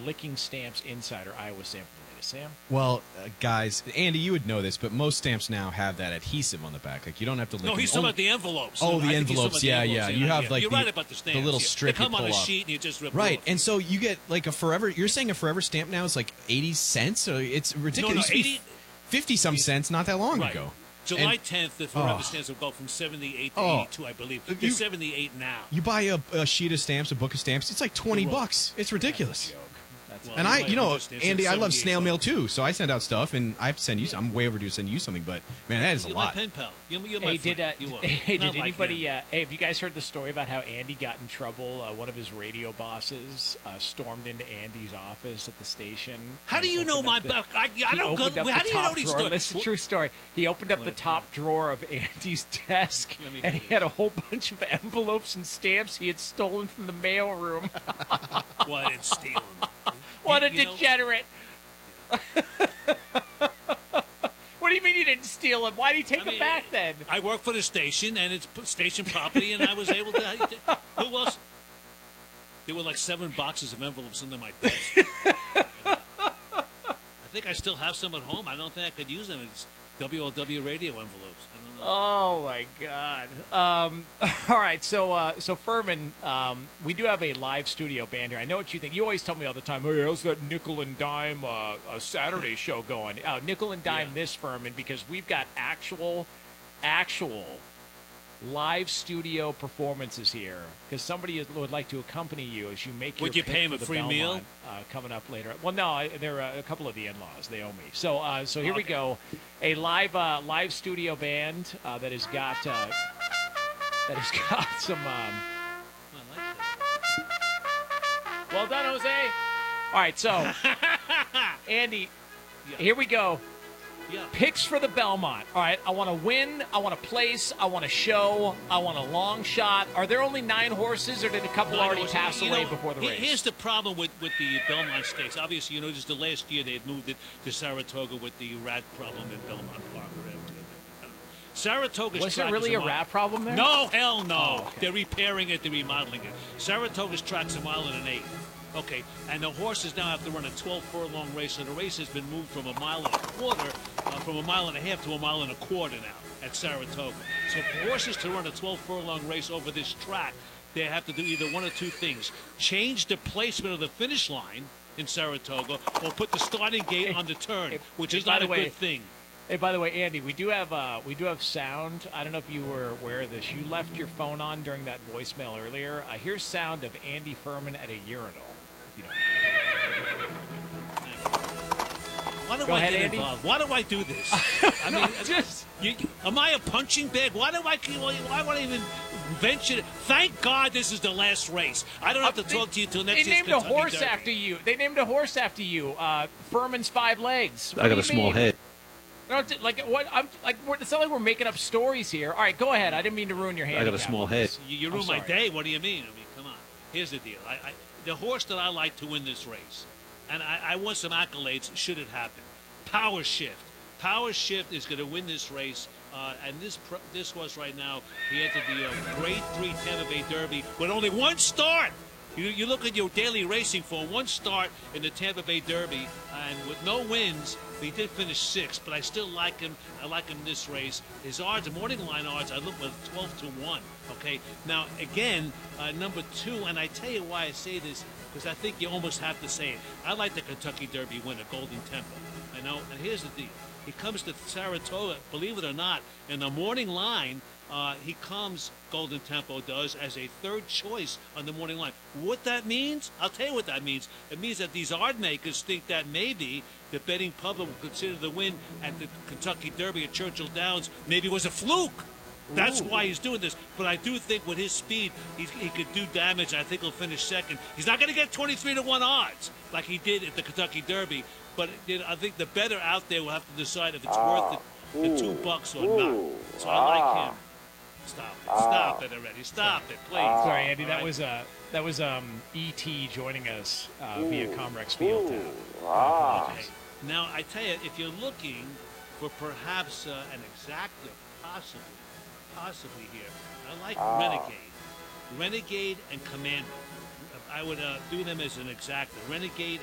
Licking Stamps Insider Iowa Stamp of the Day. Sam? Well, guys, Andy, you would know this, but most stamps now have that adhesive on the back. Like, you don't have to lick No, them. he's talking about the envelopes. Oh, the I think he's envelopes. talking about the Yeah. envelopes. You have, like, you're right about the stamps. the little strip They come you on a pull off. sheet and you just rip Right, it off. and so you get, like, a forever. You're saying a forever stamp now is like 80 cents? So it's ridiculous. No, It used to be 50-some cents not that long Right. ago. July And- 10th, the forever stamps will go from 78 to Oh. 82, I believe. They're 78 now. You buy a sheet of stamps, a book of stamps, it's like $20. It's ridiculous. Well, And you might understand. It's Andy, I love 78 snail mail bucks. too, so I send out stuff, and I have to send you. I'm way overdue to send you something, but man, that is a You're lot. my pen pal. You're my Hey, friend. You are. did Not like anybody? him. Hey, have you guys heard the story about how Andy got in trouble? One of his radio bosses stormed into Andy's office at the station. How do you know my book? I don't go. How do you know these stories? This is a true story. He opened up the top drawer of Andy's desk, and he had a whole bunch of envelopes and stamps he had stolen from the mailroom. Well, I didn't steal them. What a You know- degenerate! What do you mean you didn't steal them? Why did he take them back then? I work for the station, and it's station property, and I was able to. Who else? There were like 7 boxes of envelopes under my desk. I think I still have some at home. I don't think I could use them. It's WLW radio envelopes. I don't know. Oh my God! All right, so Furman, we do have a live studio band here. I know what you think. You always tell me all the time, "Hey, how's that nickel and dime a Saturday show going?" Nickel and dime this, Furman, because we've got actual live studio performances here. Because somebody would like to accompany you as you make your Would you pick pay him for a the free meal? Belmont, coming up later. Well, no, they're a couple of the in-laws. They owe me. So here we go. A live studio band that has got some. Well done, Jose. All right, so Andy, here we go. Yeah. Picks for the Belmont. All right, I want to win. I want to place. I want to show. I want a long shot. Are there only 9 horses, or did a couple already pass away before the race? Here's the problem with the Belmont Stakes. Obviously, just the last year they had moved it to Saratoga with the rat problem in Belmont Park. Saratoga's Was track it really is a rat problem there? No, hell no. Oh, okay. They're repairing it. They're remodeling it. Saratoga's track's 1 1/8 miles. Okay, and the horses now have to run a 12-furlong race, so the race has been moved from 1.25 miles, from 1.5 miles to 1.25 miles now at Saratoga. So for horses to run a 12-furlong race over this track, they have to do either one or two things: change the placement of the finish line in Saratoga, or put the starting gate on the turn, which is not a good thing. Hey, by the way, Andy, we do have sound. I don't know if you were aware of this. You left your phone on during that voicemail earlier. Here's sound of Andy Furman at a urinal. Why do Go I ahead, get Andy. involved? Why do I do this? I mean, am I a punching bag? Why would I even venture? Thank God this is the last race. I don't have to talk to you till next They year's named a Kentucky horse Derby. after you. They named a horse after you. Furman's 5 legs. I got a small head. No, like what? It's not like we're making up stories here. All right, go ahead. I didn't mean to ruin your handicap. I got a small head. You ruined my day. What do you mean? I mean, come on. Here's the deal. The horse that I like to win this race, and I want some accolades should it happen. Power Shift. Power Shift is going to win this race. And this horse right now, he entered the Grade 3 Tampa Bay Derby with only 1 start. You look at your daily racing form, 1 start in the Tampa Bay Derby, and with no wins, he did finish 6th, but I still like him. I like him in this race. His odds, the morning line odds, I look at 12-1. Okay, now again, number 2, and I tell you why I say this, because I think you almost have to say it. I like the Kentucky Derby winner, Golden Temple. I know, and here's the deal. He comes to Saratoga, believe it or not, in the morning line. He comes, Golden Tempo does, as a 3rd choice on the morning line. What that means? I'll tell you what that means. It means that these odd makers think that maybe the betting public will consider the win at the Kentucky Derby at Churchill Downs maybe was a fluke. That's why he's doing this. But I do think with his speed, he could do damage. I think he'll finish 2nd. He's not going to get 23-1 odds like he did at the Kentucky Derby. But I think the bettor out there will have to decide if it's worth the $2 or not. So I like him. Stop it already. Stop it, please. Sorry, Andy. All That was E.T. joining us via Comrex Field Town. Okay. Now I tell you, if you're looking for perhaps an exacta, possibly here, I like Renegade and Commander. I would do them as an exacta. Renegade